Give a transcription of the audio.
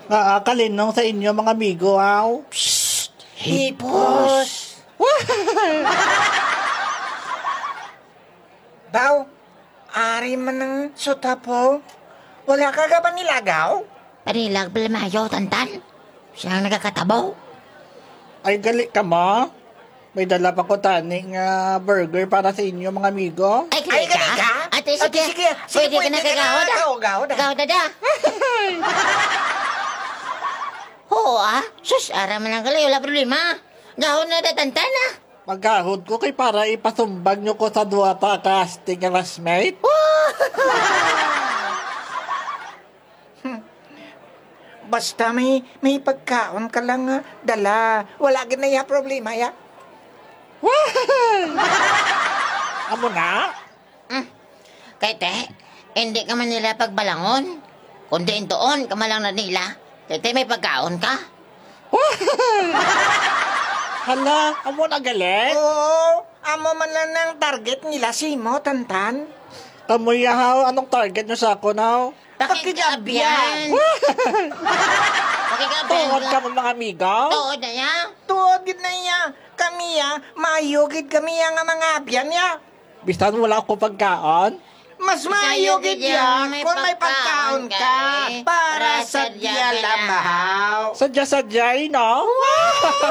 Kalinong sa inyo mga amigo, aw. Psst! Hipos! Baw, ari man ng suta po. Wala ka ba nilagaw? Panilag balamayo, tantan. Siyang nagkakatabaw. Ay, gali ka mo. May dala pa ko taning burger para sa inyo mga amigo. Ay, Ay, kaya ka? Ate, sige. Pwede ka na kagawad, ah. Gawad, Gawad na. Oo, Sus, ara man lang kalay. Wala problema. Gawad na tantan, Magkahod ko kay para ipasumbag nyo ko sa duwa ta casting classmate. Basta may pagkaon ka lang dala. Wala ginaya problema ya. Amo na? Kay te, hindi ka man nila pagbalangon. Kundi doon ka man lang na nila. Kay te, may pagkaon ka. Hala, amo na galit? Oo, amo man lang ng target nila si mo, tantan. Kamuy yahaw, anong target nyo sa ako now? Pakikabyan. Pakikabyan. Tuwad ka mo mga amigo? Tuod na ya. Tuod gid na iya. Kami mayugid kami nga mga abyan ya. Bisan wala ako pagkaon? Mas mayugid ya kung may pagkaon ka para sa diya lamahaw. Sadya-sadyay, no?